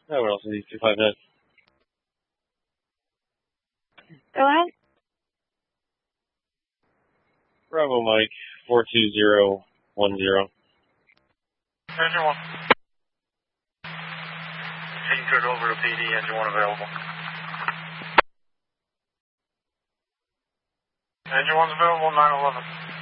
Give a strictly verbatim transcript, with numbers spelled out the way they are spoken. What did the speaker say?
No, what else is these two five nine? Go ahead. Bravo Mike, four two zero one zero. Engine one. Team turned over to P D, engine one available. Engine one's available, nine eleven.